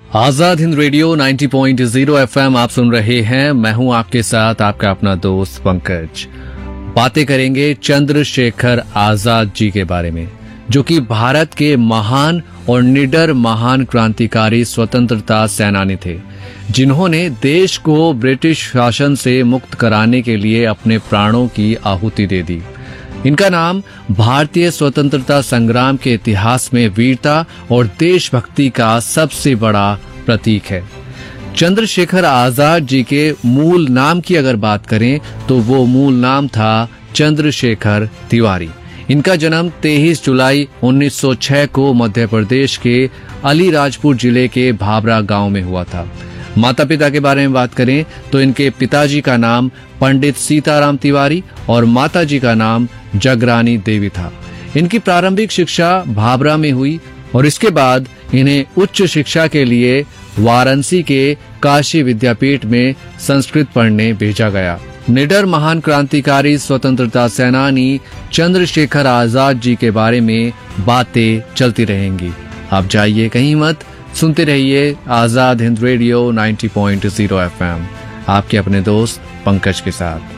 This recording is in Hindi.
आजाद हिंद रेडियो 90.0 एफएम आप सुन रहे हैं। मैं हूं आपके साथ आपका अपना दोस्त पंकज। बातें करेंगे चंद्रशेखर आजाद जी के बारे में, जो कि भारत के महान और निडर महान क्रांतिकारी स्वतंत्रता सेनानी थे, जिन्होंने देश को ब्रिटिश शासन से मुक्त कराने के लिए अपने प्राणों की आहुति दे दी। इनका नाम भारतीय स्वतंत्रता संग्राम के इतिहास में वीरता और देशभक्ति का सबसे बड़ा प्रतीक है। चंद्रशेखर आजाद जी के मूल नाम की अगर बात करें तो वो मूल नाम था चंद्रशेखर तिवारी। इनका जन्म 23 जुलाई 1906 को मध्य प्रदेश के अलीराजपुर जिले के भाबरा गांव में हुआ था। माता पिता के बारे में बात करें तो इनके पिताजी का नाम पंडित सीताराम तिवारी और माताजी का नाम जगरानी देवी था। इनकी प्रारंभिक शिक्षा भाबरा में हुई और इसके बाद इन्हें उच्च शिक्षा के लिए वाराणसी के काशी विद्यापीठ में संस्कृत पढ़ने भेजा गया। निडर महान क्रांतिकारी स्वतंत्रता सेनानी चंद्रशेखर आजाद जी के बारे में बातें चलती रहेंगी। आप जाइए कहीं मत, सुनते रहिए आजाद हिंद रेडियो 90.0 एफएम, आपके अपने दोस्त पंकज के साथ।